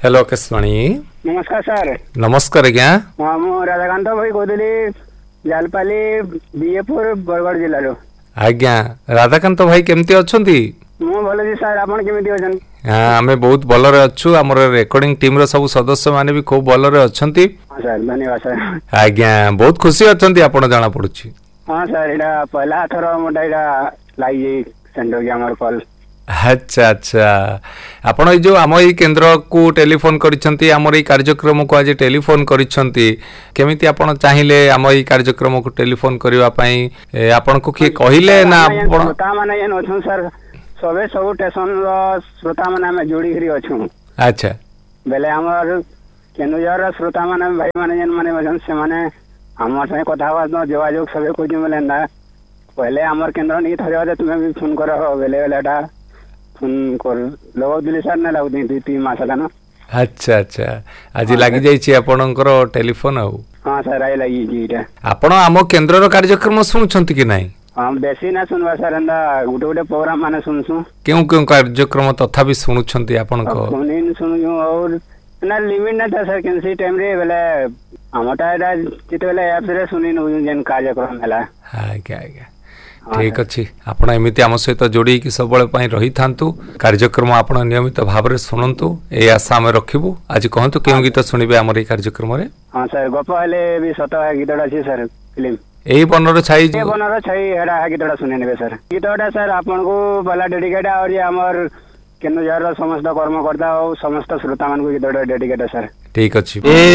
Hello Akashvani. नमस्कार sir. नमस्कार आज्ञा। हाँ मु राधाकांत भाई कहली जालपाली बीएपुर बरगढ़ जिल्लार। आज्ञा राधाकांत भाई केमती अछंती? मु भल जी सर, आपण केमिति अछन? हाँ आमे बहुत भलरे अच्छु। हमर रेकॉर्डिंग टीम रो सब सदस्य माने भी खूब भलरे अछंती। हाँ सर, धन्यवाद सर। आज्ञा बहुत खुशी अछंती आपण जाना पड़ुची। हाँ सर, एटा पहला थरो मोटा एटा लागी सेंटर के हमर कॉल। अच्छा अच्छा, आपण ए जो आम ई केंद्र को टेलीफोन करिसंती, हमर ई कार्यक्रम को आज टेलीफोन करिसंती, केमिति आपण चाहिले आम ई कार्यक्रम को टेलीफोन करबा पई आपण को के कहिले ना आपण श्रोता माने एन अछन सर, सबे सब स्टेशन रो श्रोता माने हम जोड़ी करी अछु। अच्छा बेले हमर केनुजार श्रोता माने भाई माने जन माने अछन से माने हमर से कथाबात न जोगाजोग सबे को जिमले ना पहले हमर केंद्र नहीं थरे तुम्हें भी फोन करो बेले बेलेटा फोन कर लोग दिले सर ना लागु दी 2-3 मास ना। अच्छा अच्छा, आज लागि जाई छी आपनकर टेलीफोन आउ। हां सर, आई लागि जीटा। आपण आम केंद्र रो कार्यक्रम सुनछंती कि नाही? हम बेसी ना सुनवा सर, अंदा गुटे गुटे प्रोग्राम माने सुनसु। केउ केउ कार्यक्रम तथापि सुनुछंती आपण को? फोन सुनु और ना लिमिट ना था सर, कैंसी टाइम रे बेले हमटा एटा जिते बेले ऐप रे सुनि न जेन कार्यक्रम हला। हां क्या क्या ठीक अच्छी। आपण एमिति आम सहित जोड़ी कि सब बळे रही थांतु। कार्यक्रम आपण नियमित भाव में शुणु, ए आशा आम रखिबु। आज कहतु केउ गीत सुनिबे हमर ए कार्यक्रम रे? हां सर, गप हले भी सत गीतडा छी सर, फिल्म एई बनर छाई। ए बनर छाई एडा गीतडा सुने नेबे सर। गीतडा सर आपन को बला डेडिकेट और ये हमर केनुजार समस्त कर्मकर्ता और समस्त श्रोता मान को गीतडा डेडिकेट सर। ठीक अच्छी।